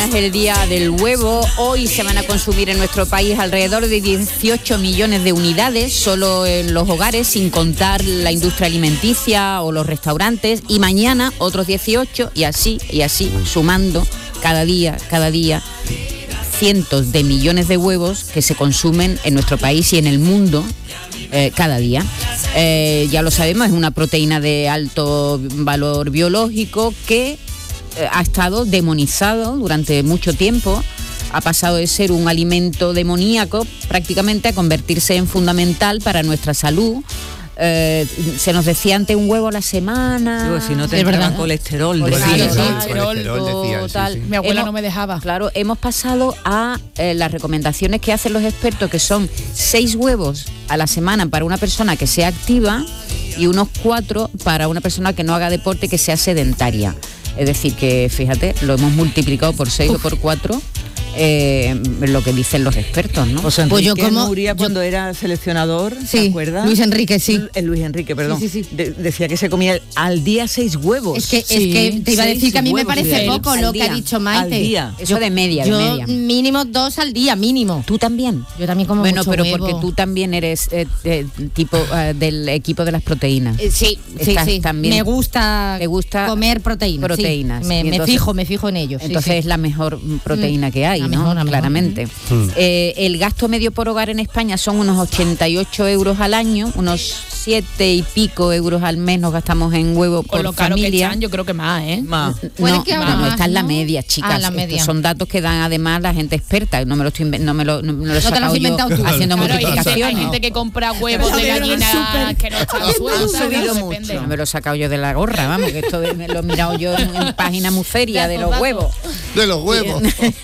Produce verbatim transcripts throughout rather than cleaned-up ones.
es el día del huevo. Hoy se van a consumir en nuestro país alrededor de dieciocho millones de unidades, solo en los hogares, sin contar la industria alimenticia o los restaurantes. Y mañana otros dieciocho, y así, y así, sumando cada día, cada día, cientos de millones de huevos que se consumen en nuestro país y en el mundo eh, cada día. Eh, ya lo sabemos, es una proteína de alto valor biológico que eh, ha estado demonizado durante mucho tiempo. Ha pasado de ser un alimento demoníaco prácticamente a convertirse en fundamental para nuestra salud. Eh, se nos decía antes un huevo a la semana. Digo, si no te entraba colesterol, colesterol, decía. colesterol, decían, tal. Sí, sí. Mi abuela hemos, no me dejaba. Claro, hemos pasado a eh, las recomendaciones que hacen los expertos, que son seis huevos a la semana para una persona que sea activa y unos cuatro para una persona que no haga deporte, que sea sedentaria. Es decir, que fíjate, lo hemos multiplicado por seis o por cuatro. Eh, lo que dicen los expertos, ¿no? José Enrique pues yo como Nuria, cuando yo, era seleccionador, sí, ¿te acuerdas? Luis Enrique, sí. El Luis Enrique, perdón. Sí, sí, sí. De, decía que se comía al día seis huevos. Es que, sí. es que te iba a decir que a mí me parece huevos, poco lo que ha dicho Maite. Al día. Eso yo, de media, yo de media. Mínimo dos al día, mínimo. ¿Tú también? Yo también como bueno, mucho pero huevo. Porque tú también eres eh, eh, tipo eh, del equipo de las proteínas. Eh, sí, sí, sí. También, me gusta, me gusta comer proteínas. Proteínas. Sí. Me, entonces, me fijo, me fijo en ellos. Entonces sí, sí. es la mejor proteína mm, que hay, ¿no? Mejor, claramente. Mm. Eh, el gasto medio por hogar en España son unos ochenta y ocho euros al año, unos siete y pico euros al mes nos gastamos en huevo por Con lo caro familia. que están, yo creo que más, ¿eh? Más. Bueno, no, es que ahora no, más, está en la ¿no? media, chicas. Ah, la media. Estos son datos que dan además la gente experta. No me lo estoy no me lo, no me lo he no sacado te lo has yo tú. haciendo claro, multiplicaciones. Hay gente que compra huevos de gallina que no están sueltos. No me lo he sacado yo de la gorra, vamos, que esto me lo he mirado yo en, en página muy seria de los huevos. De los huevos.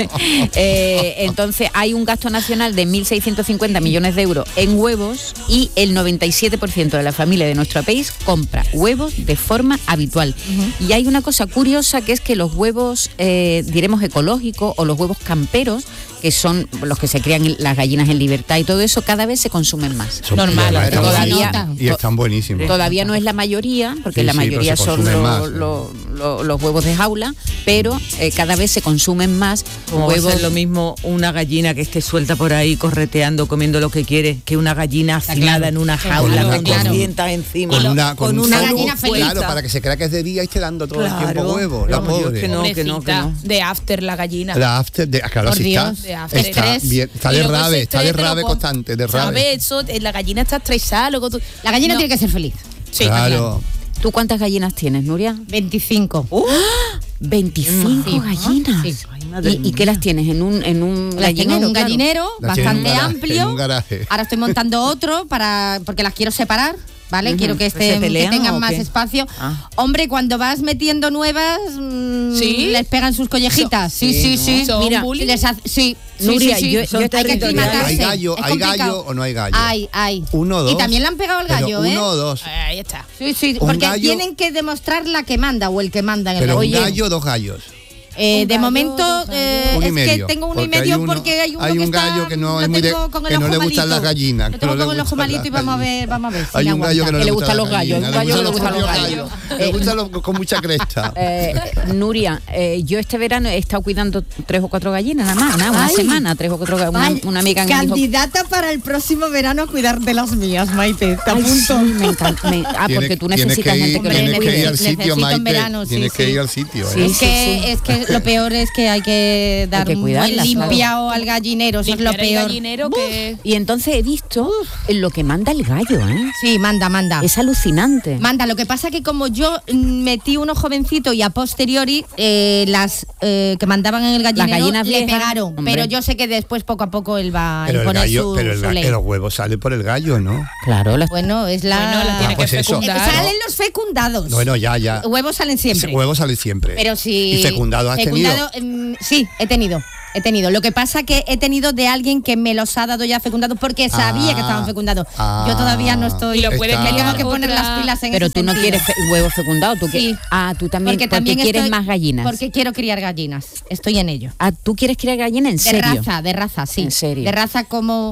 eh, entonces hay un gasto nacional de mil seiscientos cincuenta millones de euros en huevos y el noventa y siete por ciento de la familia de nuestro país compra huevos de forma habitual. Uh-huh. Y hay una cosa curiosa, que es que los huevos, eh, diremos ecológicos, o los huevos camperos, que son los que se crían las gallinas en libertad y todo eso, cada vez se consumen más. Son normal. Todavía, y están buenísimos. Todavía no es la mayoría, porque sí, la sí, mayoría son lo, más, lo, lo, los huevos de jaula, pero eh, cada vez se consumen más Como huevos. Va a ser lo mismo una gallina que esté suelta por ahí correteando, comiendo lo que quiere, que una gallina hacinada claro. en una jaula con, una, con con dientes encima. Con una, con con un una solo, gallina feliz. Claro, para que se crea que es de día y esté dando todo claro, el tiempo huevos. La vamos, pobre. Que no, que no, que no. De after la gallina. La after, de, claro, Por así Dios, está. de after. Está, bien, está de rave, está de rave con, constante, de rave. ¿Sabes? Eso, la gallina está estresada. Luego tú, la gallina no. tiene que ser feliz. Sí, claro. ¿Tú cuántas gallinas tienes, Nuria? veinticinco. ¡Oh! veinticinco sí. gallinas. Sí. Ay, ¿Y, ¿Y qué las tienes? ¿En un, en un las gallinero? tengo en un claro. gallinero bastante garaje, amplio. En un garaje. Ahora estoy montando otro para porque las quiero separar. ¿Vale? Uh-huh. Quiero que, estén, que tengan más espacio. Ah. Hombre, cuando vas metiendo nuevas, mmm, ¿sí? Les pegan sus collejitas. So, sí, sí, sí. ¿Son Mira, les ha, sí, Nuria, sí, sí, yo, sí. yo hay que aclimatarse. ¿Hay gallo, ¿hay gallo o no hay gallo? Hay, hay. Uno o dos. Y también le han pegado el gallo, Pero ¿eh? Uno o dos. Ahí está. Sí, sí, porque gallo, tienen que demostrar la que manda o el que manda en el Pero gallo. un gallo o dos gallos. Eh, de gallo, momento eh, es medio, que tengo uno y medio uno, porque hay uno hay un que está, gallo que no, es muy de, que no le gustan las gallinas. Lo tengo no con el ojo malito y vamos a ver, vamos a ver. Hay un gallo que no le gustan los gallos, un gallo le gustan los gallos. Le gustan con mucha cresta. Eh, Nuria, eh, yo este verano he estado cuidando tres o cuatro gallinas nada más, nada, una Ay. semana, tres o cuatro gallinas. Una, una amiga candidata dijo, para el próximo verano a cuidar de las mías, Maite. Te apunto. Sí, me encanta. Me, ah, porque tú necesitas gente que Tienes que ir al sitio, Maite. Tienes que ir al sitio. Es que es que lo peor es que hay que dar hay que un buen limpiado claro. al gallinero, eso es lo peor. Que... Y entonces he visto lo que manda el gallo, ¿eh? Sí, manda, manda. Es alucinante. Manda, lo que pasa que como yo metí uno jovencito y a posteriori eh, las eh, que mandaban en el gallinero las gallinas le viejas, pegaron, hombre. Pero yo sé que después poco a poco él va a pero imponer el gallo, su, pero el su gallo, ley. los huevos salen por el gallo, ¿no? Claro. Las... Bueno, es la... Bueno, la tiene ah, pues que eso. fecundar. Salen los fecundados. Bueno, ya, ya. Huevos salen siempre. Huevos salen siempre. Pero si... ¿Y fecundado has fecundado, tenido? Eh, sí, he tenido. He tenido. Lo que pasa que he tenido de alguien que me los ha dado ya fecundados porque sabía ah, que estaban fecundados. Ah, yo todavía no estoy. Y lo puedes me tengo que poner las pilas en Pero ese tú no sentido. quieres fe- huevos fecundados. ¿Tú sí. Ah, tú también. Porque, porque también quieres estoy, más gallinas. Porque quiero criar gallinas. Estoy en ello. Ah, tú quieres criar gallinas en serio. De raza, de raza, sí. En serio. De raza como.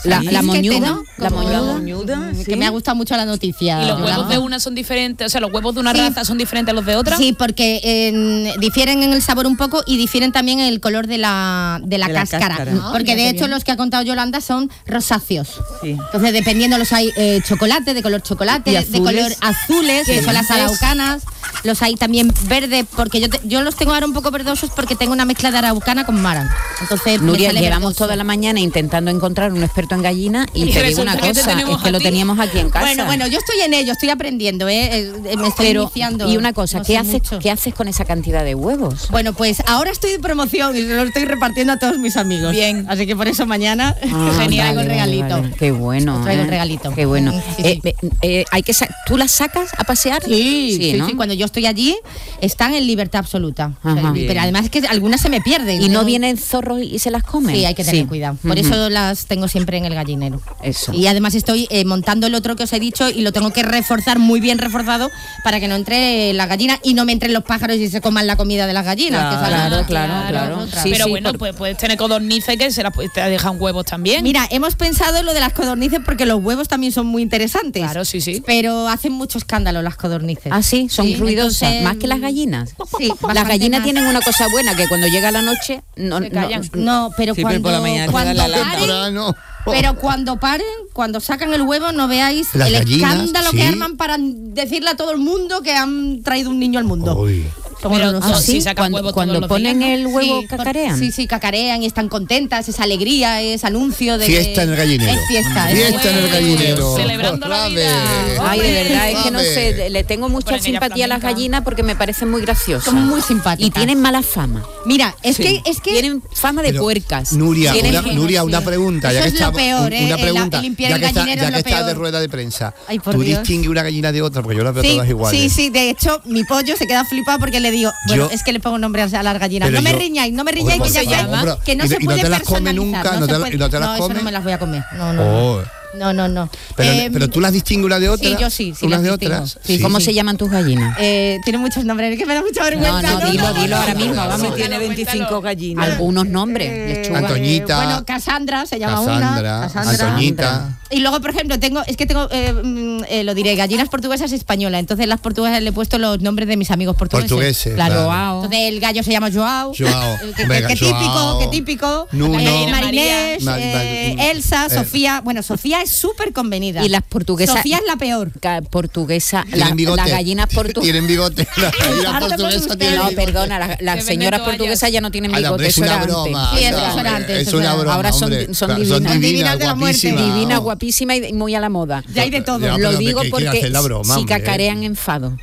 La, la moñuda, ¿no? la moñuda, la moñuda sí. Que me ha gustado mucho la noticia. ¿Y los huevos de una son diferentes? O sea, los huevos de una sí. raza son diferentes a los de otra. Sí, porque eh, difieren en el sabor un poco y difieren también en el color de la, de la de cáscara. La cáscara. ¿No? Porque de hecho bien. Los que ha contado Yolanda son rosáceos. Sí. Entonces, dependiendo, los hay eh, chocolate, de color chocolate, de color azules, que son las araucanas. Los hay también verde, porque yo te, yo los tengo ahora un poco verdosos porque tengo una mezcla de araucana con marán. Entonces, Nuria, llevamos verdoso. Toda la mañana intentando encontrar un experto en gallina y, y te digo una cosa, es que lo teníamos aquí en casa. Bueno, bueno, yo estoy en ello, estoy aprendiendo, ¿eh? Me estoy Pero, iniciando. Y una cosa, no ¿qué haces mucho. ¿Qué haces con esa cantidad de huevos? Bueno, pues ahora estoy de promoción y lo estoy repartiendo a todos mis amigos. Bien. Así que por eso mañana ah, genial, traigo el regalito. Vale, vale. Qué bueno. Os traigo ¿eh? el regalito. Qué bueno. Sí, eh, sí. Eh, eh, hay que ¿Tú las sacas a pasear? Sí, sí, sí, ¿no? sí. Cuando yo estoy allí están en libertad absoluta. O sea, pero además es que algunas se me pierden. ¿Y no, no vienen zorros y se las comen? Sí, hay que tener sí. cuidado. Por uh-huh. eso las tengo siempre en el gallinero. Eso. Y además estoy eh, montando el otro que os he dicho y lo tengo que reforzar muy bien reforzado para que no entre la gallina y no me entren los pájaros y se coman la comida de las gallinas. Claro, que claro, claro, claro. Sí, pero sí, bueno, por... pues puedes tener codornices que se las te dejan huevos también. Mira, hemos pensado en lo de las codornices porque los huevos también son muy interesantes. Claro, sí, sí. Pero hacen mucho escándalo las codornices. Ah, sí, son sí, ruidosas, entonces, más que las gallinas. Sí, las gallinas más. Tienen una cosa buena, que cuando llega la noche no se callan. No, no, pero sí, cuando, pero por la mañana cuando la paren, no. Pero cuando paren, cuando sacan el huevo, no veáis las el gallinas, escándalo sí. que arman para decirle a todo el mundo que han traído un niño al mundo. Uy. Pero ah, sí, si sacan cuando, cuando ponen días, el huevo sí, cacarean. Sí, sí, cacarean y están contentas, es alegría, es anuncio de fiesta en el gallinero. Es fiesta, fiesta en el gallinero. Celebrando la vida. Ay, de verdad, es que no sé, le tengo mucha simpatía a las gallinas porque me parecen muy graciosas. Son muy simpáticas. Y tienen mala fama. Mira, es sí. que es que tienen fama de Pero, puercas. Nuria, tienen... una, Nuria, una pregunta, eso ya que es está lo peor, ¿eh? una pregunta, el, el limpiar ya el que está, gallinero ya es que lo está peor. de rueda de prensa. Ay, por ¿Tú Dios. distingues una gallina de otra? Porque yo las veo sí, todas iguales. Sí, sí, de hecho, mi pollo se queda flipado porque le digo, bueno, yo, es que le pongo nombre a las gallinas. No me yo, riñáis, no me riñáis, que ya llama, que no y, se y puede no te las come personalizar. nunca, No, no te, puede, y no te las no, come. eso no me las voy a comer. No, no. Oh. No, no, no. Pero, eh, pero tú las distingues una de otra. Sí, yo sí, sí unas las de distingo. otras. Sí, ¿Cómo sí. se llaman tus gallinas? Eh, tiene muchos nombres, es que me da mucha vergüenza. No, no, dilo, no, dilo no, ahora no, mismo, no, vamos. no, tiene veinticinco gallinas. Algunos nombres, eh, lechuga. Antoñita. Bueno, Cassandra se llama Cassandra, una. Cassandra. Antoñita. Y luego, por ejemplo, tengo, es que tengo, eh, eh, lo diré, gallinas portuguesas españolas. Entonces las portuguesas le he puesto los nombres de mis amigos portugueses. Portugueses, claro. claro. Joao. Entonces el gallo se llama Joao. Joao. Que, Venga, que Joao. típico, que típico. Nuno. Eh, Marinés, Ma- eh, ma- Elsa, eh. Sofía. Bueno, Sofía es súper convenida. Y las portuguesas. Sofía es la peor. Portuguesa, la, Tienen bigote. las gallinas portuguesas. Tienen bigote. Las gallinas portuguesas tienen No, bigote. perdona, las, las señoras portuguesas ya no tienen Ay, bigote, hombre, es eso una era broma. antes. Sí, eso No, era antes, Es eso una era- broma. Ahora son, hombre. son Claro, divinas. Son divinas, Divinas de la muerte. guapísimas. Divina, guapísima y muy a la moda. Ya hay de todo. Ya, Lo pero digo ¿qué quiere porque hacer la broma, si hombre? cacarean enfado.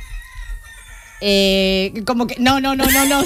Eh, como que no, no, no, no, no. No, no, no, no,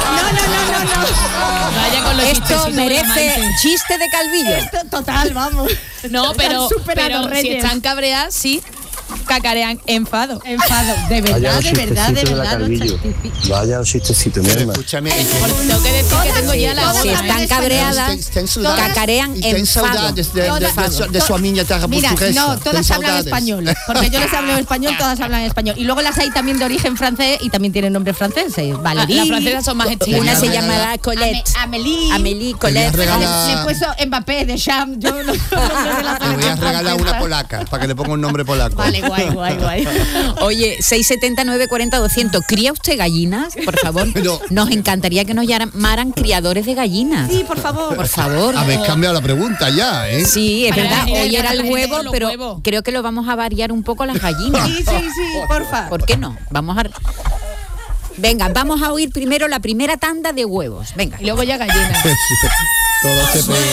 no. Vaya con los Esto chistecitos merece diamantes. chiste de Calvillo. Esto total, vamos. No, pero, Están superados, pero si Reyes. están cabreadas, sí, cacarean enfado. Enfado, de verdad, de verdad, de verdad. los chistecitos. Vaya un chistecito, mi Pero hermano. escúchame. y que- Tengo que decir que tengo ya la todas Si hora. las- están en cabreadas, Ten- ten saudades. cacarean Y ten enfado. saudades de, de, de, Todas- su- de su amiga terra Mira, portuguesa. no, Ten todas hablan saudades. español. Porque yo les hablo en español, todas hablan español. Y luego las hay también de origen francés y también tienen nombres franceses. Valérie. Las francesas son más Y estrictas. una se Ame- llamará Colette. Ame- Amélie. Amélie, Te Colette. voy a Le, regalar- le he puesto Mbappé, de Cham. Yo no, no, no de la Te voy a selección regalar una francesa. polaca para que le ponga un nombre polaco. Vale, guay, guay, guay. Oye, seis setenta, nueve cuarenta, doscientos. ¿Cría usted gallinas? Por favor. Pero- Nos encantaría que nos llamaran criadores de gallinas. Sí, por favor. Por favor. Habéis cambiado la pregunta ya, ¿eh? Sí, es Para verdad. la gente- Hoy era para el la gente huevo, con los pero huevos. creo que lo vamos a variar un poco las gallinas. Sí, sí, sí, porfa. ¿Por qué no? Vamos a... Venga, vamos a oír primero la primera tanda de huevos. Venga. Y luego ya gallinas. Todo se pega.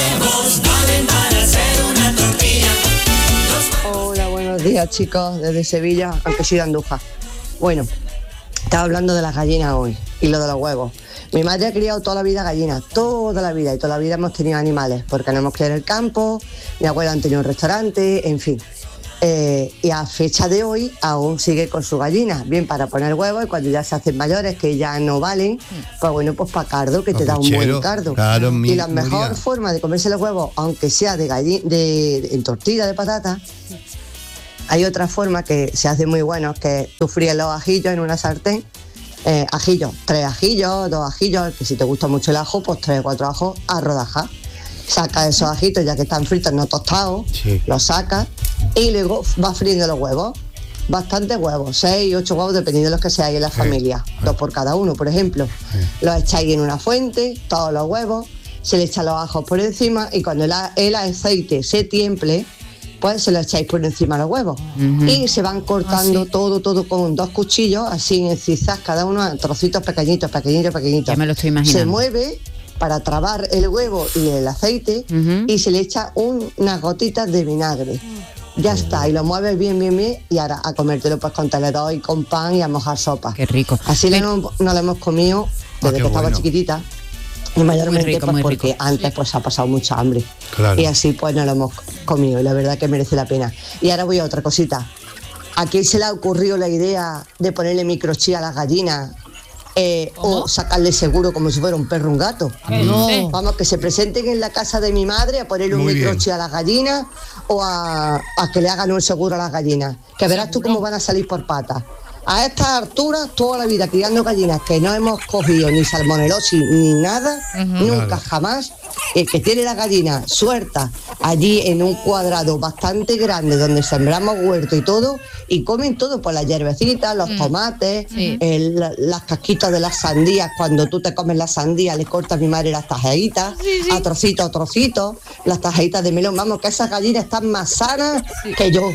Hola, buenos días chicos, desde Sevilla, aunque soy de Andújar. Bueno, estaba hablando de las gallinas hoy y lo de los huevos. Mi madre ha criado toda la vida gallinas, toda la vida, y toda la vida hemos tenido animales, porque nos hemos criado en el campo, mi abuela han tenido un restaurante, en fin. Eh, y a fecha de hoy aún sigue con sus gallinas, bien para poner huevos y cuando ya se hacen mayores, que ya no valen, pues bueno, pues para cardo, que te da un buen Puchero, cardo. claro, mi- y la mejor Nuria. forma de comerse los huevos, aunque sea de, galli- de, de- en tortilla de patata, hay otra forma que se hace muy bueno, que tú fríes los ajillos en una sartén, eh, ajillos, tres ajillos, dos ajillos, que si te gusta mucho el ajo, pues tres o cuatro ajos a rodajas. saca esos ajitos ya que están fritos, no tostados, sí. Los saca y luego va friendo los huevos. Bastantes huevos, seis, ocho huevos, dependiendo de los que seáis en la sí. familia. Sí. Dos por cada uno, por ejemplo. Sí. Los echáis en una fuente, todos los huevos, se le echan los ajos por encima y cuando el, el aceite se tiemple, pues se lo echáis por encima de los huevos. Uh-huh. Y se van cortando ah, sí. todo, todo con dos cuchillos, así en zigzag, cada uno en trocitos pequeñitos, pequeñitos, pequeñitos. Ya me lo estoy imaginando. Se mueve para trabar el huevo y el aceite uh-huh. y se le echa un, unas gotitas de vinagre. Ya está, y lo mueves bien, bien, bien, y ahora a comértelo pues con tenedor y con pan y a mojar sopa. Qué rico. Así Pero... no, no lo hemos comido desde ah, que estaba bueno. chiquitita, y mayormente rico, pues porque rico. antes pues ha pasado mucha hambre. Claro. Y así pues no lo hemos comido, y la verdad que merece la pena. Y ahora voy a otra cosita. ¿A quién se le ha ocurrido la idea de ponerle microchip a las gallinas? Eh, o sacarle seguro como si fuera un perro o un gato. No. Vamos, que se presenten en la casa de mi madre a ponerle un microchip a las gallinas o a, a que le hagan un seguro a las gallinas. Que verás tú cómo van a salir por patas. A estas alturas, toda la vida criando gallinas que no hemos cogido ni salmonelosis ni nada, uh-huh. nunca, nada. jamás. El que tiene la gallina suelta allí en un cuadrado bastante grande donde sembramos huerto y todo, y comen todo, pues las hierbecitas, los mm. tomates, sí. el, las casquitas de las sandías. Cuando tú te comes la sandía, le corta a mi madre las tajaditas, sí, sí. a trocitos, a trocitos, las tajaditas de melón. Vamos, que esas gallinas están más sanas sí. que yo.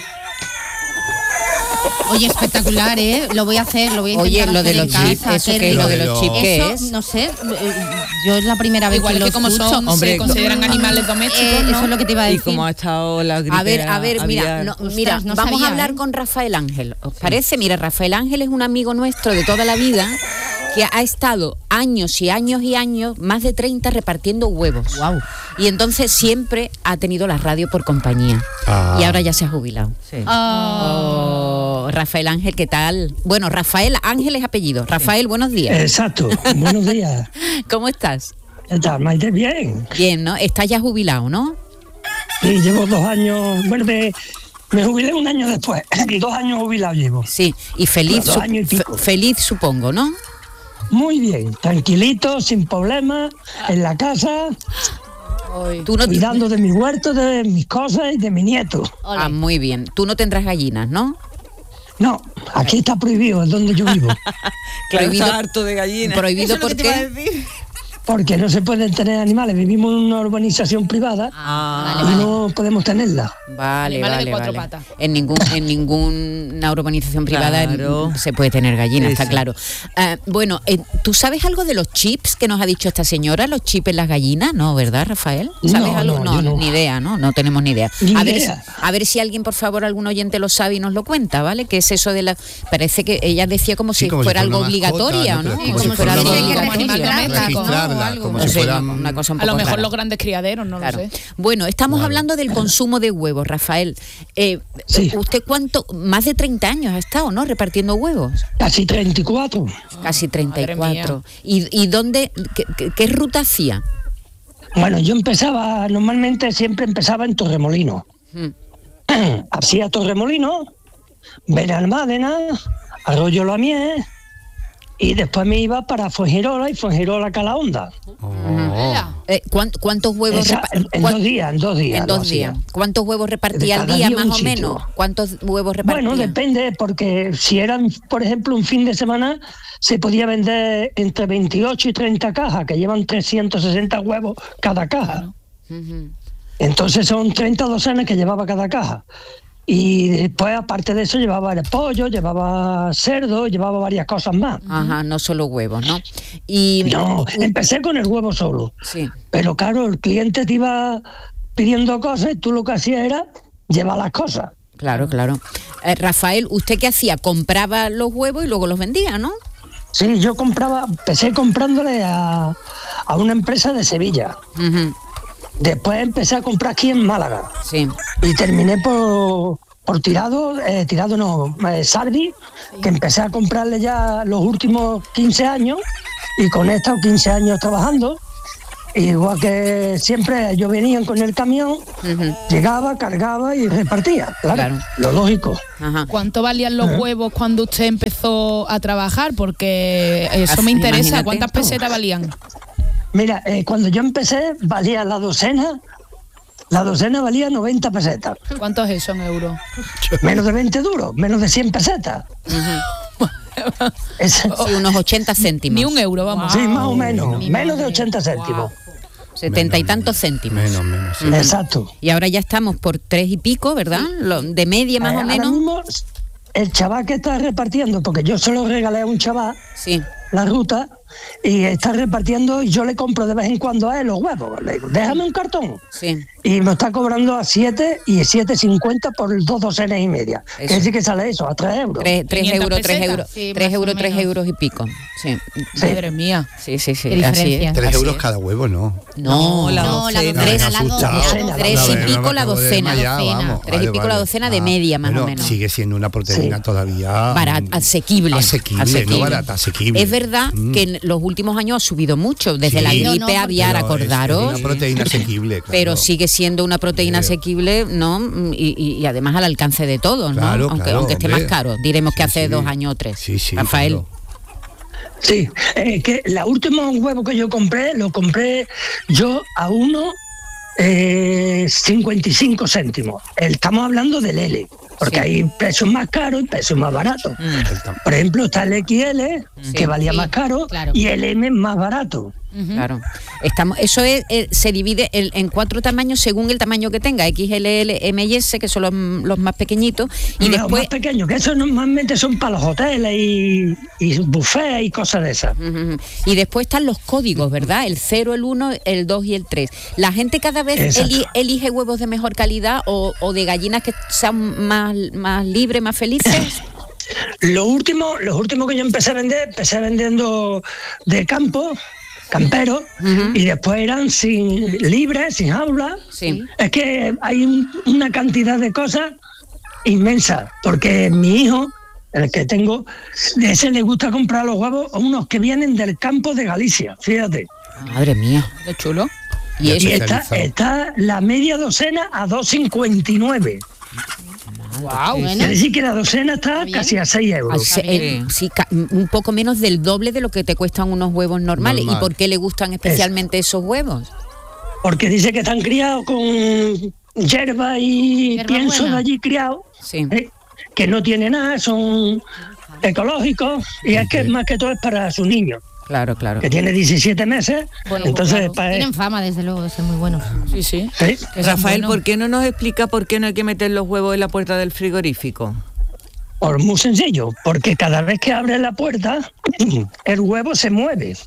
Oye, espectacular, ¿eh? Lo voy a hacer, lo voy a intentar. Oye, lo de los chips, ¿eso qué es? Lo de los chips, ¿qué es? No sé, yo es la primera vez Igual que, que como escucho. son, Hombre, se consideran como, animales domésticos, eh, ¿no? Eso es lo que te iba a decir. Y como ha estado la gripe. A ver, a ver, mira, no, Ostras, mira, no vamos sabía, a hablar ¿eh? con Rafael Ángel. ¿Os parece? Mira, Rafael Ángel es un amigo nuestro de toda la vida que ha estado años y años y años, más de treinta, repartiendo huevos. Wow. Y entonces siempre ha tenido la radio por compañía. Ah. Y ahora ya se ha jubilado. Sí. Oh. Oh, Rafael Ángel, ¿qué tal? Bueno, Rafael Ángel es apellido. Rafael, buenos días. Exacto, buenos días. ¿Cómo estás? ¿Qué tal, Maite? Bien. Bien, ¿no? Estás ya jubilado, ¿no? Sí, llevo dos años, bueno, me, me jubilé un año después, dos años jubilado llevo. Sí, y feliz, dos años y pico. Feliz supongo, ¿no? Muy bien, tranquilito, sin problemas, en la casa, ¿Tú no cuidando de mi huerto, de mis cosas y de mi nieto. Ah, muy bien. Tú no tendrás gallinas, ¿no? No, aquí está prohibido, es donde yo vivo. Prohibido, está harto de gallinas. ¿Prohibido por qué? Porque no se pueden tener animales, vivimos en una urbanización privada ah, y vale, no vale. podemos tenerla. Vale, animales vale, de cuatro vale. patas. En ningún en ninguna urbanización privada claro. se puede tener gallinas, sí, está sí. claro. Uh, bueno, eh, ¿tú sabes algo de los chips que nos ha dicho esta señora? ¿Los chips en las gallinas? No, ¿verdad, Rafael? ¿Sabes no, algo? No, no, no, ni idea, ¿no? No tenemos ni idea. Ni a, idea. Ver, a ver si alguien, por favor, algún oyente lo sabe y nos lo cuenta, ¿vale? ¿Qué es eso de la...? Parece que ella decía como sí, si como fuera si algo obligatorio, ¿no? Como si fuera algo obligatorio. Registrarla, como si fuera una cosa un poco a lo mejor rara. Los grandes criaderos, no claro. lo sé. Bueno, estamos claro. hablando del consumo de huevos, Rafael. Eh, sí. ¿Usted cuánto, más de treinta años ha estado, ¿no? Repartiendo huevos. Casi treinta y cuatro. Casi treinta y cuatro. ¿Y, y dónde, qué, qué, qué ruta hacía? Bueno, yo empezaba, normalmente siempre empezaba en Torremolino. Hmm. Hacía Torremolino, Benalmádena, Arroyo La Miel, y después me iba para Fuengirola y Fuengirola Calahonda. Oh. Eh, ¿cuántos, ¿Cuántos huevos Esa, en, en dos días, en dos días. En dos días. ¿Cuántos huevos repartía al día, día más o sitio. menos? ¿Cuántos huevos repartía? Bueno, depende, porque si eran, por ejemplo, un fin de semana, se podía vender entre veintiocho y treinta cajas, que llevan trescientos sesenta huevos cada caja. Uh-huh. Entonces son treinta docenas que llevaba cada caja. Y después, aparte de eso, llevaba el pollo, llevaba cerdo, llevaba varias cosas más. Ajá, no solo huevos, ¿no? Y no, empecé con el huevo solo. Sí. Pero claro, el cliente te iba pidiendo cosas y tú lo que hacías era llevar las cosas. Claro, claro. Eh, Rafael, ¿usted qué hacía? Compraba los huevos y luego los vendía, ¿no? Sí, yo compraba, empecé comprándole a, a una empresa de Sevilla. Uh-huh. Después empecé a comprar aquí en Málaga. Sí. Y terminé por, por tirado, eh, tirado no, eh, Sardi, sí. que empecé a comprarle ya los últimos quince años y con he estado quince años trabajando. Igual que siempre ellos venían con el camión, uh-huh. llegaba, cargaba y repartía, claro, claro. lo lógico. Ajá. ¿Cuánto valían los uh-huh. huevos cuando usted empezó a trabajar? Porque eso Así, me interesa, ¿cuántas pesetas valían? Mira, eh, cuando yo empecé valía la docena, la docena valía noventa pesetas. ¿Cuánto es eso en euros? Menos de veinte duros, menos de cien pesetas. Uh-huh. Es, sí, unos ochenta céntimos. Ni un euro, vamos. Sí, más o menos, Mi menos de ochenta céntimos. Wow. setenta y tantos céntimos. Menos, menos. Sí. Exacto. Y ahora ya estamos por tres y pico, ¿verdad? Lo, de media más eh, o menos. Ahora mismo, el chaval que está repartiendo, porque yo se lo regalé a un chaval, sí. la ruta, y está repartiendo y yo le compro de vez en cuando a él los huevos. Le digo, déjame un cartón. Sí. Y me está cobrando a siete y siete cincuenta por dos docenas y media. Es decir que sale eso, a tres euros. Tres, tres euros, tres euros, sí, tres euros, tres euros y pico. Sí. Sí. Madre mía. Sí, sí, sí. Así es. Tres así euros es. cada huevo, ¿no? No, la no, la docena. docena, La docena. Tres y pico la docena. Tres y pico la docena de media, más bueno, o menos. Sigue siendo una proteína sí. todavía barata, asequible. Asequible, asequible. No barata, asequible. Es verdad mm. que en los últimos años ha subido mucho, desde sí. la gripe no, no, aviar, acordaros. Es una proteína asequible, claro. Pero sigue siendo una proteína sí. asequible, ¿no? Y, y, y además al alcance de todos, ¿no? Claro, aunque, claro, aunque esté hombre. más caro, diremos que sí, hace sí. dos años o tres. Sí, sí, Rafael. Claro. Sí, eh, que la última huevo que yo compré, lo compré yo a uno eh, cincuenta y cinco céntimos. Estamos hablando del L, porque sí. hay precios más caros y precios más baratos. Mm. Por ejemplo, está el X L, sí. que valía sí. más caro, claro. y el M más barato. Uh-huh. Claro. Estamos, eso es, eh, se divide en, en cuatro tamaños según el tamaño que tenga, X L, L, M y S, que son los, los más pequeñitos. Y los después, más pequeños, que esos normalmente son para los hoteles y, y buffets y cosas de esas. Uh-huh. Y después están los códigos, ¿verdad? El cero, el uno, el dos y el tres. ¿La gente cada vez eli, elige huevos de mejor calidad o, o de gallinas que sean más, más libres, más felices? Lo último, los últimos que yo empecé a vender, empecé vendiendo de campo, camperos, uh-huh. y después eran sin libres, sin jaula. Sí. Es que hay un, una cantidad de cosas inmensa, porque mi hijo, el que tengo, de ese le gusta comprar los huevos a unos que vienen del campo de Galicia, fíjate. Madre mía, qué chulo. Y, y está, está la media docena a dos cincuenta y nueve. Wow, bueno. Es decir que la docena está casi a seis euros. Se, eh, sí, ca- un poco menos del doble de lo que te cuestan unos huevos normales. Normal. ¿Y por qué le gustan especialmente es. esos huevos? Porque dice que están criados con hierba y hierba pienso buena. De allí criados, sí. eh, que no tiene nada, son ecológicos, y es que más que todo es para sus niños. Claro, claro. Que tiene diecisiete meses, bueno, entonces... Claro. Para... Tienen fama, desde luego, de ser muy buenos. Sí, sí. ¿Sí? Rafael, bueno. ¿por qué no nos explica por qué no hay que meter los huevos en la puerta del frigorífico? Por muy sencillo, porque cada vez que abres la puerta, el huevo se mueve.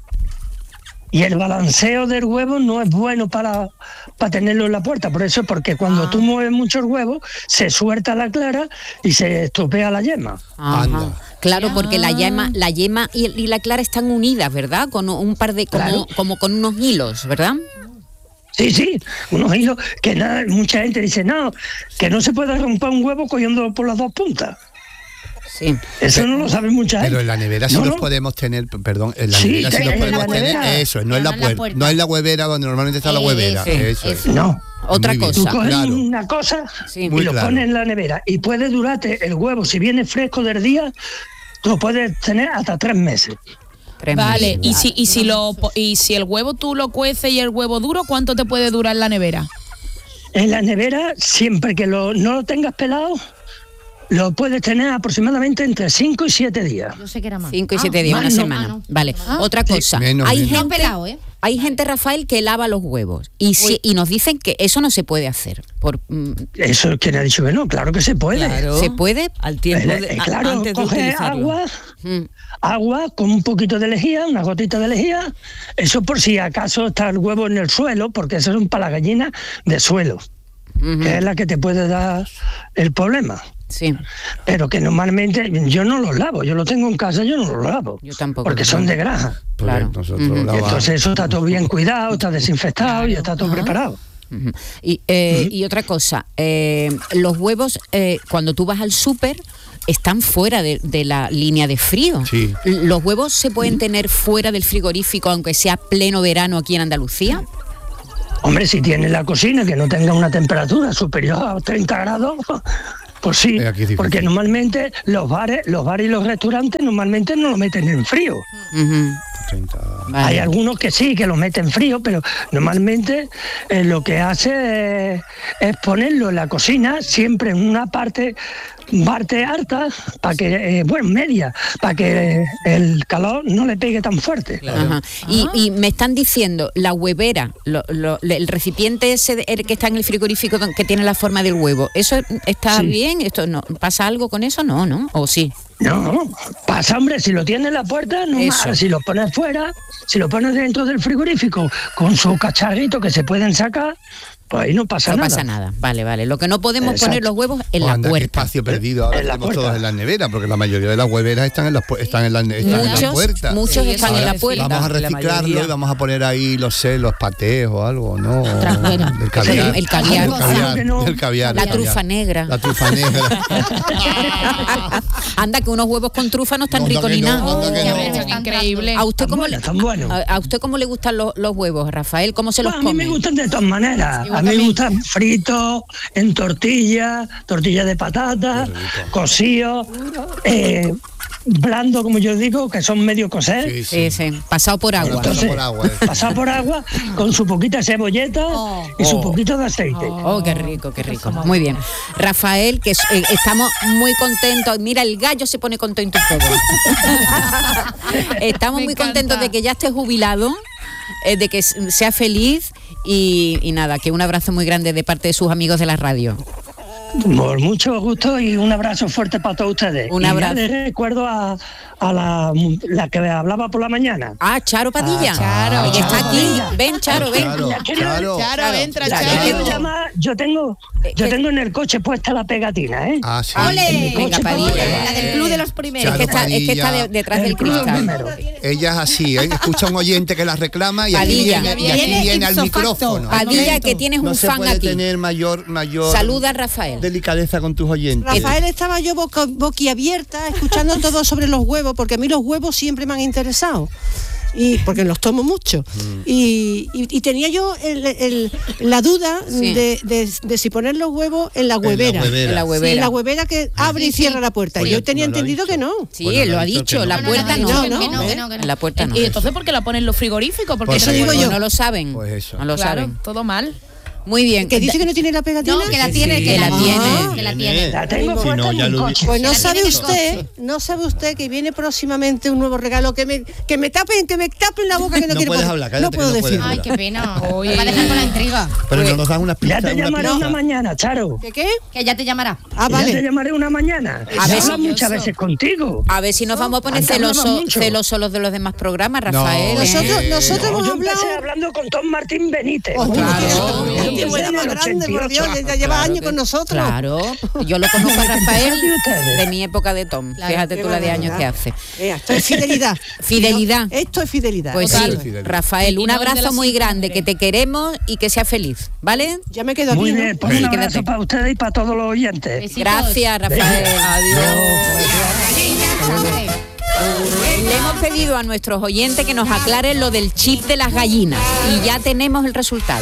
Y el balanceo del huevo no es bueno para, para tenerlo en la puerta. Por eso, porque cuando ah. tú mueves mucho el huevo, se suelta la clara y se estropea la yema. Ajá. Claro, porque la yema, la yema y, y la clara están unidas, ¿verdad? Con un par de, como, claro. como con unos hilos, ¿verdad? Sí, sí, unos hilos que nada, mucha gente dice, no, que no se puede romper un huevo cogiendo por las dos puntas. Sí. Eso no lo sabe mucha gente. Pero en la nevera sí no, los no. podemos tener, perdón, en la sí, nevera sí los podemos tener. Nevera. Eso, no en la, puer- puerta. No en la huevera donde normalmente está eh, la huevera. Sí, eso es. Es. No. Otra Muy cosa. Tú coges claro. una cosa sí. y Muy lo claro. pones en la nevera. Y puede durarte el huevo, si viene fresco del día, tú lo puedes tener hasta tres meses. Tres vale, meses. y si, y si lo y si el huevo tú lo cueces y el huevo duro, ¿cuánto te puede durar en la nevera? En la nevera, siempre que lo, no lo tengas pelado, lo puedes tener aproximadamente entre cinco y siete días. Yo sé que era más. cinco y siete ah, días, una no, semana. Ah, no. Vale, ah. otra cosa. Sí, menos, hay menos. gente, pelado, ¿eh? hay gente, Rafael, que lava los huevos y si, y nos dicen que eso no se puede hacer. Por, mm, Eso quién ha dicho que no, claro que se puede. Claro. ¿Se puede? Al tiempo de, eh, eh, claro, antes de coge utilizarlo. agua, Mm. agua con un poquito de lejía, una gotita de lejía, eso por si acaso está el huevo en el suelo, porque eso es para la gallina de suelo, Uh-huh. que es la que te puede dar el problema. Sí. Pero que normalmente yo no los lavo, yo lo tengo en casa, yo no los lavo. Yo tampoco. Porque son de grasa. Claro. Nosotros Uh-huh. lavamos. Entonces eso está todo bien cuidado, está desinfectado y está todo uh-huh. preparado. Uh-huh. Y, eh, Uh-huh. y otra cosa, eh, los huevos, eh, cuando tú vas al súper, están fuera de, de la línea de frío. Sí. ¿Los huevos se pueden uh-huh. tener fuera del frigorífico, aunque sea pleno verano aquí en Andalucía? Hombre, si tiene la cocina que no tenga una temperatura superior a treinta grados, pues sí, Eh, porque normalmente los bares, los bares y los restaurantes normalmente no lo meten en frío. Uh-huh. treinta. Vale. Hay algunos que sí, que lo meten frío, pero normalmente eh, lo que hace es, es ponerlo en la cocina, siempre en una parte, parte alta, para que, eh, bueno, media, para que el calor no le pegue tan fuerte. Claro. Ajá. Y, y me están diciendo, la huevera, lo, lo, el recipiente ese el que está en el frigorífico que tiene la forma del huevo, ¿eso está sí. bien? ¿Esto no pasa algo con eso? No, ¿no? ¿O sí? No, pasa, hombre, si lo tienes en la puerta, no más. Si lo pones fuera, si lo pones dentro del frigorífico con su cacharrito que se pueden sacar, pues ahí no pasa no nada. No pasa nada, vale, vale. Lo que no podemos Exacto. poner los huevos en pues la anda, puerta. Espacio perdido, ahora estamos todos en la nevera, porque la mayoría de las hueveras están en, las, están en, la, están muchos, en la puerta. Muchos sí, están en la puerta. Vamos a reciclarlo y vamos a poner ahí, los sé, los patés o algo, ¿no? El caviar. El caviar. El caviar, no. el caviar la el trufa caviar. negra. La trufa negra. Anda, que unos huevos con trufa no están ricos ni nada. No, no. Increíble. ¿A usted cómo, bueno, le, bueno. a, ¿A usted cómo le gustan los, los huevos, Rafael? ¿Cómo se los bueno, come? A mí me gustan de todas maneras. A mí me gustan fritos, en tortilla, tortilla de patata, cocido, eh, blando, como yo digo, que son medio cocer. Sí, sí. sí, sí. Pasado por agua. Entonces, por agua, eh. pasado por agua, con su poquita cebolleta oh, y su oh. poquito de aceite. Oh, oh, qué rico, qué rico. Muy bien. Rafael, que eh, estamos muy contentos. Mira, el gallo se pone contento todo. Estamos Me muy encanta. contentos de que ya esté jubilado, eh, de que sea feliz y, y nada, que un abrazo muy grande de parte de sus amigos de la radio. Por mucho gusto y un abrazo fuerte para todos ustedes. Un abrazo. Y ya les recuerdo a, a la, la que hablaba por la mañana. Ah, Charo Padilla. Ah, Charo. Que está aquí. Ven, Charo, ven. Charo, Charo. Charo, entra, Charo. Charo. Llama, yo tengo yo tengo en el coche puesta la pegatina, ¿eh? Ah, sí. ¡Ole! Venga, Padilla. La del club de los primeros. Es que está, es que está de, detrás del cristal. Ella es así, ¿eh? Escucha un oyente que la reclama y aquí Padilla. viene, y aquí viene al micrófono. Padilla, que tienes no un se fan puede aquí. tener mayor, mayor Saluda a Rafael. delicadeza con tus oyentes. Rafael, estaba yo boca, boquiabierta escuchando todo sobre los huevos, porque a mí los huevos siempre me han interesado. Y porque los tomo mucho mm. y, y, y tenía yo el, el, la duda sí. de, de, de si poner los huevos en la huevera, en la huevera, sí, en la huevera que abre sí, y cierra sí. la puerta. Oye, yo tenía no entendido que no. Sí, bueno, él lo ha dicho, la puerta no. No, no, no, la puerta no. Y entonces ¿por qué la ponen los frigoríficos? Porque pues eso digo yo. No lo saben. Pues eso. No lo claro, saben. Todo mal. Muy bien. ¿Que dice que no tiene la pegatina? No, que la sí, tiene, sí, que, que la, la tiene, tiene. que la tiene. La tengo si no, ya lo coche. Pues no la sabe usted, coche. no sabe usted que viene próximamente un nuevo regalo que me que me tapen, que me tapen la boca que no, no quiero puedes poder, hablar, cállate, no puedo que no decir. puedes Ay, qué pena. Oye. Me va a dejar con la intriga. Pero no nos das unas pistas. Ya te llamaré una, una mañana, Charo. ¿Qué qué? Que ya te llamará. Ah, vale. Ya te llamaré una mañana. A ver, habla muchas veces contigo. A ver si nos vamos a poner celosos celoso los de los demás programas, Rafael. No, ¿eh? Nosotros, nosotros No, hemos yo hablado. empecé hablando con Tom Martín Benítez. Oh, claro. Qué, qué buena más grande, por Dios, ya lleva Claro años que- con nosotros. Claro, yo lo conozco a Rafael Fíjate ustedes. de mi época de Tom. Claro, Fíjate qué tú la de años barbaridad. que hace. Eh, esto es fidelidad. Fidelidad. No, esto es fidelidad. Pues Total. sí, Rafael, Y un no el de abrazo las muy cinco grande, que mujeres. te queremos y que sea feliz, ¿vale? Ya me quedo aquí. Muy ¿no? bien, pues Sí, un abrazo quédate. para ustedes y para todos los oyentes. Besitos. Gracias, Rafael. Le hemos pedido a nuestros oyentes que nos aclaren lo del chip de las gallinas y ya tenemos el resultado.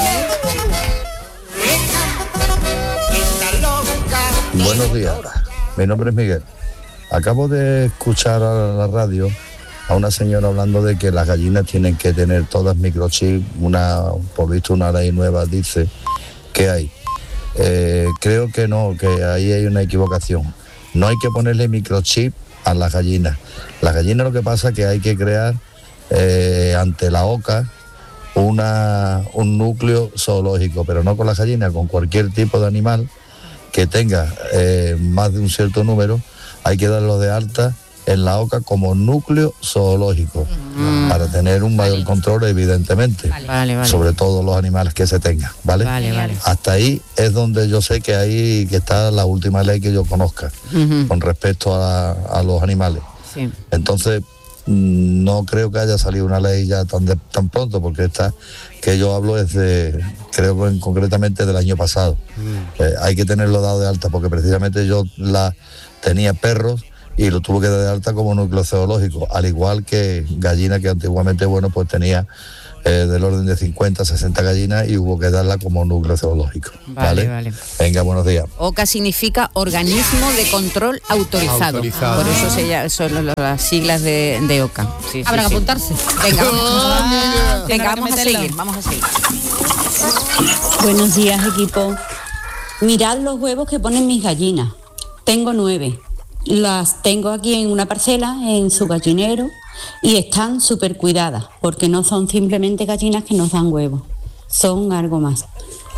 Buenos días, mi nombre es Miguel. Acabo de escuchar a la radio a una señora hablando de que las gallinas tienen que tener todas microchip. Una, por visto, una ley nueva dice que hay. Eh, creo que no, que ahí hay una equivocación. No hay que ponerle microchip a las gallinas. Las gallinas lo que pasa es que hay que crear eh, ante la oca una, un núcleo zoológico, pero no con las gallinas, con cualquier tipo de animal que tenga eh, más de un cierto número, hay que darlo de alta en la oca como núcleo zoológico, mm. para tener un mayor vale. control, evidentemente, vale, vale, vale. sobre todos los animales que se tengan, ¿vale? Vale, vale. Hasta ahí es donde yo sé que ahí que está la última ley que yo conozca, uh-huh. con respecto a, a los animales. Sí. Entonces, no creo que haya salido una ley ya tan de, tan pronto, porque esta que yo hablo es de, creo que concretamente del año pasado. Mm. Eh, hay que tenerlo dado de alta, porque precisamente yo la tenía perros y lo tuve que dar de alta como núcleo zoológico, al igual que gallina, que antiguamente, bueno, pues tenía eh, del orden de cincuenta, sesenta gallinas y hubo que darla como núcleo zoológico. Vale, Vale, vale. Venga, buenos días. OCA significa Organismo de Control Autorizado. Autorizado. Por eso se llama, son las siglas de, de OCA. Sí, sí, Habrá que sí. apuntarse. Venga, Ah, venga, tiene que vamos a meterlo. seguir, vamos a seguir. Buenos días, equipo. Mirad los huevos que ponen mis gallinas. Tengo nueve. Las tengo aquí en una parcela, en su gallinero, y están súper cuidadas, porque no son simplemente gallinas que nos dan huevos, son algo más.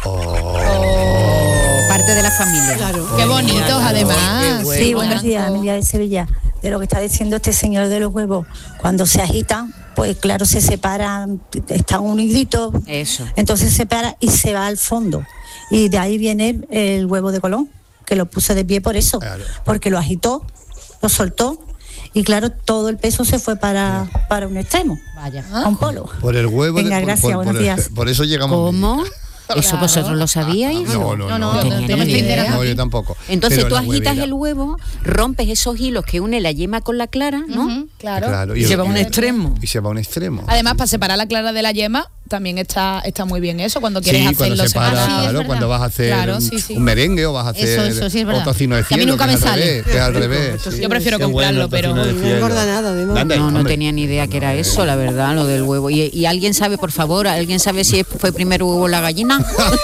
Parte de la familia. Claro. Qué bonitos, además. Sí, Qué buenos días, blanco. Emilia de Sevilla. De lo que está diciendo este señor de los huevos, cuando se agitan, pues claro, se separan, están uniditos, Eso. entonces se para y se va al fondo. Y de ahí viene el huevo de Colón, que lo puse de pie por eso, Claro. porque lo agitó, lo soltó, y claro, todo el peso se fue para, para un extremo, Vaya. a un polo. Por el huevo. Venga, de, por, gracias, por- buenos por- días. por eso llegamos. ¿Cómo? ¿Eso vosotros lo sabíais? No, no, no. No, no, no, tenía no, ni idea. no, yo tampoco. Entonces Pero tú la agitas huevera. el huevo, rompes esos hilos que une la yema con la clara, ¿no? Ujú. Claro. Claro, Y se va a un extremo. Y se va a un extremo. Además, para separar la clara de la yema, también está, está muy bien eso, cuando quieres Sí, hacerlo cuando se para, separado. sí, es claro, verdad. cuando vas a hacer Claro, un, sí, sí. un merengue o vas a hacer Eso, eso, sí, es verdad. o tocino de Que a mí cielo, nunca que es me al sale. revés, que es al revés. sí. Yo prefiero Qué comprarlo, bueno, pero... tocino de No cielo. engorda nada, además. Anda, No, no hombre. tenía ni idea que era eso, la verdad, lo del huevo. ¿Y, y alguien sabe, por favor, alguien sabe si fue primero huevo o la gallina?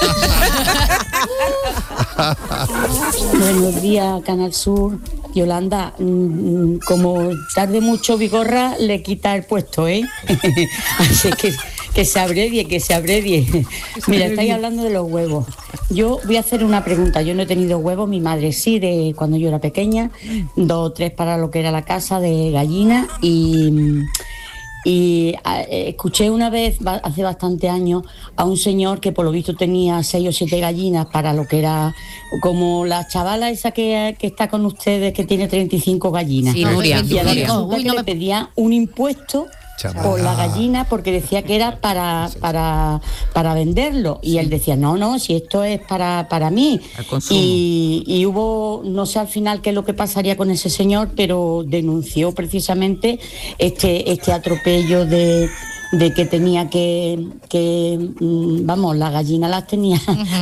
Buenos días, Canal Sur. Yolanda, mm, como tarde mucho Vigorra, le quita el puesto, ¿eh? Así que que se abrevie, que se abrevie. Mira, estáis hablando de los huevos. Yo voy a hacer una pregunta. Yo no he tenido huevos, mi madre sí, de cuando yo era pequeña, dos o tres para lo que era la casa de gallina y... Y a, eh, escuché una vez, ba- hace bastante años, a un señor que por lo visto tenía seis o siete gallinas para lo que era, como la chavala esa que, que está con ustedes, que tiene treinta y cinco gallinas. Sí, Nuria, Y ahora Nuria. resulta Uy, que no le me- pedía un impuesto Chavala. por la gallina porque decía que era para para para venderlo y él decía no no si esto es para para mí Al consumo. y, y hubo no sé al final qué es lo que pasaría con ese señor, pero denunció precisamente este este atropello de de que tenía que, que mm, vamos, las gallinas las tenía,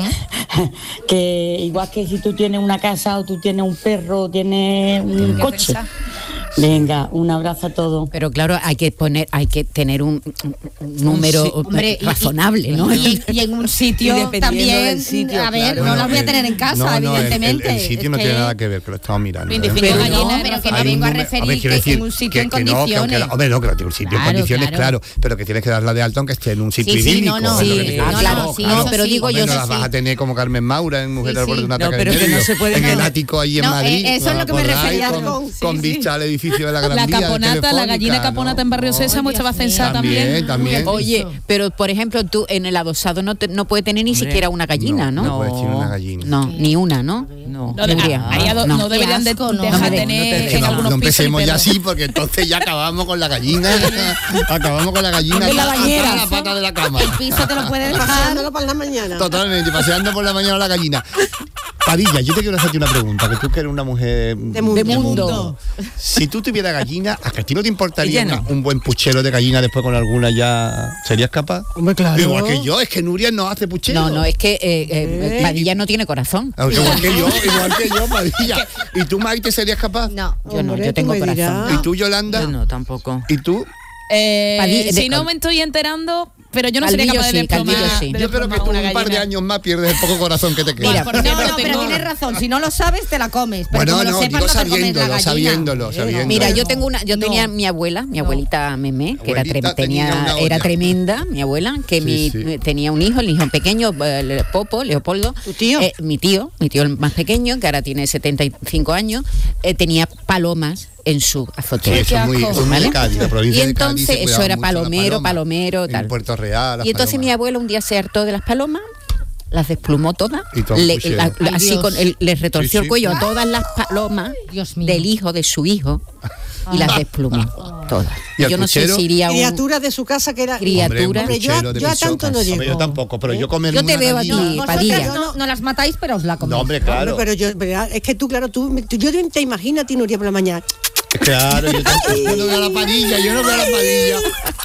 que igual que si tú tienes una casa o tú tienes un perro o tienes un que coche. pensar. Venga, un abrazo a todos. Pero claro, hay que poner, hay que tener un, un número sí, hombre, y- razonable, y- ¿no? Y, y en un sitio Y dependiendo también, del sitio, a ver, claro. no las voy a el- tener en casa, no, no, el- evidentemente. El, el sitio Es no tiene que- nada que ver, que lo estamos mirando. veinticinco ¿eh? Pero gallinas, no, pero pero que Hay me un vengo a número- referir hombre, quiero que decir en un sitio que- en que no, que aunque condiciones. la- hombre, no, que tiene un sitio Claro, en condiciones, claro. claro. pero que tienes que darla de alta aunque esté en un sitio Sí, sí, idílico. no, no, es lo que sí, te quiero ah, decir. claro, sí, no, eso pero sí. digo Hombre, yo no sí, las vas sí. a tener como Carmen Maura en Mujer Sí, al borde sí. de un No, ataque pero de que no nervios, se puede en el nada. ático allí en No, Madrid. eh, eso es lo que me por ahí, refería con, con- sí, con sí. vista al edificio de la Gran La Vía, de caponata, la Telefónica, gallina ¿no? caponata en Barrio Sésamo Dios estaba mío. censada También, también. también. Oye, pero por ejemplo, tú en el adosado no, te- no puede tener ni Hombre, siquiera una gallina, ¿no? No, puedes tener una gallina. No, ni una, ¿no? No. No, de- Nuria. ahí ado- No. no deberían de Qué asco, no. dejar No me- tener Es que en no, algunos no pisos ni empecemos ya perros. así porque entonces ya acabamos con la gallina. acabamos con la gallina En la atada bañera. a la pata de la cama. El piso te lo puedes dejar. Pasándolo para la mañana. Totalmente, paseando por la mañana la gallina. Padilla, yo te quiero hacerte una pregunta, que tú que eres una mujer De mundo. De mundo. Si tú tuvieras gallina, ¿a que a ti no te importaría Ella no. una- un buen puchero de gallina después con alguna ya? ¿Serías capaz? Hombre, claro. Igual que yo, es que Nuria no hace puchero. No, no, es que eh, eh, Padilla no tiene corazón. Ah, Igual que yo, igual que yo, Padilla. ¿Y tú, Maite, serías capaz? No. Yo no, Hombre, yo tú tengo me corazón. dirás. ¿Y tú, Yolanda? Yo no, tampoco. ¿Y tú? Eh, Padi- de- si no me estoy enterando, pero yo no sería Caldillo capaz de sí, Caldillo desplomar, sí. de Yo creo que desplomar tú una un par de gallina. años más pierdes el poco corazón que te queda. Mira, Por No, ejemplo, no, pero tengo- tienes razón. Si no lo sabes, te la comes. Pero Bueno, como no, lo sepas, digo no te comes la sabiéndolo, gallina. sabiéndolo, sabiéndolo. Mira, yo No, tengo una, yo no. tenía mi abuela, mi abuelita Memé, que era, Abuelita tre- tenía tenía, una olla. era tremenda, mi abuela, que Sí, mi, sí. tenía un hijo, el hijo pequeño, eh, Le- Popo, Leopoldo. ¿Tu tío? Eh, mi tío, mi tío el más pequeño, que ahora tiene setenta y cinco años, eh, tenía palomas en su Sí, azotea. eso es muy, eso es muy ¿Vale? de Cádiz, la provincia Y de Cádiz se entonces cuidaba eso era mucho las palomero, palomas. palomero, En tal. Puerto Real, las Y entonces palomas. mi abuelo un día se hartó de las palomas, las desplumó todas, Y todo un le- puchero. la- la- Ay, así Dios. con el- les retorció Sí, sí. el cuello a todas las palomas Dios mío. del hijo de su hijo y las desplumó todas. ¿Y al Yo no sé puchero? si iría un... Criatura de su casa que era. Criatura. Hombre, un Hombre, yo, a- puchero de yo a piso. tanto no Hombre, llego. yo tampoco, pero yo comer Yo te una veo gallina- aquí, Vosotras Padilla. no, no las matáis, pero os la coméis. No, hombre, Hombre, claro. pero yo, pero es que tú, claro, tú, tú- yo te imagino a ti, Nuria, por la mañana. Claro, yo tampoco. Yo no veo a la Padilla, yo no veo a la Padilla. ¡Ay,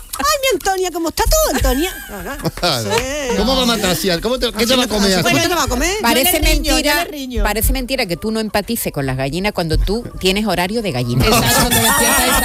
Antonia, ¿cómo está tú, Antonia? No, no. Sí. ¿Cómo va a matar así? ¿Cómo te, ¿Qué te va a comer? ¿Cómo te va a comer? Parece mentira, parece mentira que tú no empatices con las gallinas cuando tú tienes horario de gallina. Exacto, te despiertas